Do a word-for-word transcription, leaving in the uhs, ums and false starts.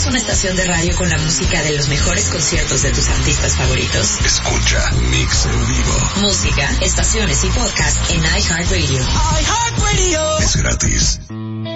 ¿Buscas una estación de radio con la música de los mejores conciertos de tus artistas favoritos? Escucha Mix en vivo. Música, estaciones y podcast en iHeartRadio. iHeartRadio. Es gratis.